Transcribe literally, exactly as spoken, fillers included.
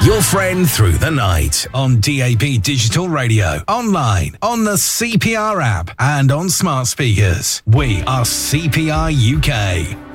Your friend through the night on D A B Digital Radio, online, on the C P R app and on smart speakers. We are C P R U K.